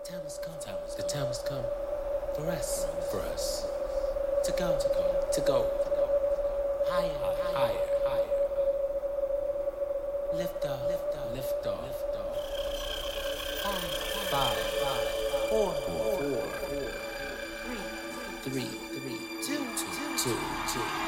time has come. The time has come for us to go higher, lift off. 5, 4, 3, 2, 2.